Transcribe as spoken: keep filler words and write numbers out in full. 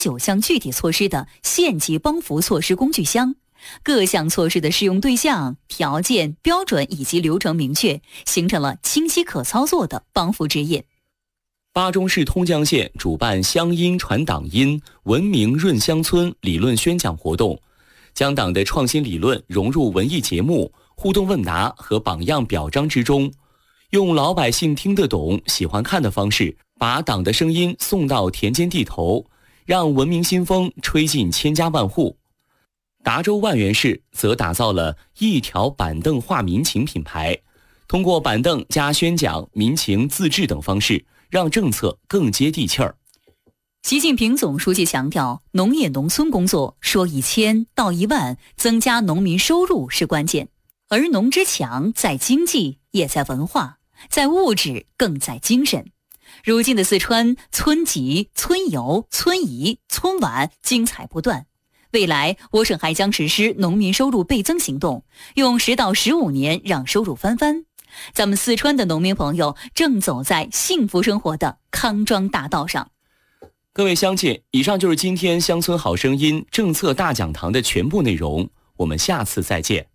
九项具体措施的县级帮扶措施工具箱，各项措施的适用对象、条件、标准以及流程明确，形成了清晰可操作的帮扶指引。 巴中市通江县主办乡音传党音、文明润乡村理论宣讲活动，将党的创新理论融入文艺节目、互动问答和榜样表彰之中，用老百姓听得懂、喜欢看的方式，把党的声音送到田间地头，让文明新风吹进千家万户。达州万源市则打造了一条板凳话民情品牌，通过板凳加宣讲、民情自治等方式，让政策更接地气儿。 习近平总书记强调，农业农村工作说一千道一万，增加农民收入是关键。而农之强在经济，也在文化，在物质，更在精神。如今的四川，村集、村游、村仪、村晚精彩不断。未来，我省还将实施农民收入倍增行动，用十到十五年让收入翻番。咱们四川的农民朋友正走在幸福生活的康庄大道上。 各位乡亲，以上就是今天乡村好声音政策大讲堂的全部内容，我们下次再见。